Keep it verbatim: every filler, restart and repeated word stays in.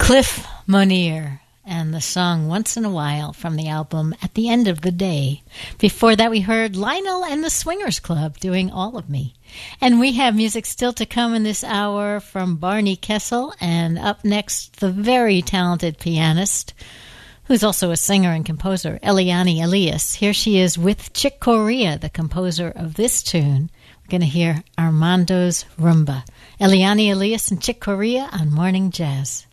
Cliff Monier and the song Once in a While from the album At the End of the Day. Before that we heard Lionel and the Swingers Club doing All of Me. And we have music still to come in this hour from Barney Kessel, and up next the very talented pianist who's also a singer and composer, Eliane Elias. Here she is with Chick Corea, the composer of this tune. We're going to hear Armando's Rumba. Eliane Elias and Chick Corea on Morning Jazz.